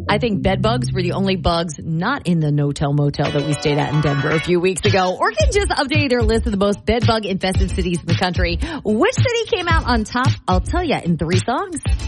I think bed bugs were the only bugs not in the no-tell motel that we stayed at in Denver a few weeks ago. Orkin just updated their list of the most bed bug infested cities in the country. Which city came out on top? I'll tell you in 3 songs.